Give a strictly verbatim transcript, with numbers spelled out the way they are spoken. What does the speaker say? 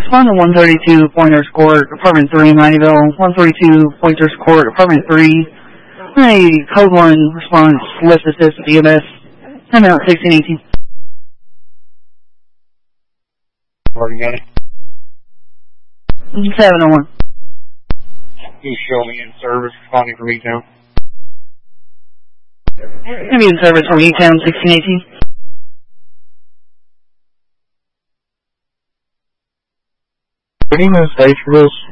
respond to one thirty-two Pointers Court, Apartment three, Miamiville. one thirty-two Pointers Court, Apartment three. Hey, Code one response, lift assist with E M S. Time out, sixteen eighteen. Morning, got it. seven oh one. You show me in service, responding from E-Town. Gonna be in service from E-Town, sixteen eighteen. Good evening, station.